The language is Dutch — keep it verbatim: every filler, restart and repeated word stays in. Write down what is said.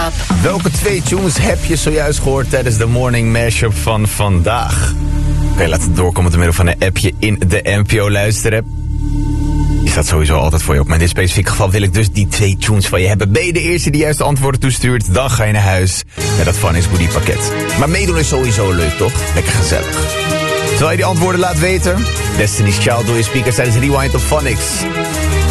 Up. Welke twee tunes heb je zojuist gehoord tijdens de morning mashup van vandaag? Oké, okay, laat het doorkomen door middel van een appje in de N P O luisterapp. Die staat sowieso altijd voor je op. Maar in dit specifieke geval wil ik dus die twee tunes van je hebben. Ben je de eerste die juist de antwoorden toestuurt, dan ga je naar huis met dat Fun is Goodie pakket. Maar meedoen is sowieso leuk, toch? Lekker gezellig. Terwijl je die antwoorden laat weten, Destiny's Child door je speakers tijdens Rewind op Phonics.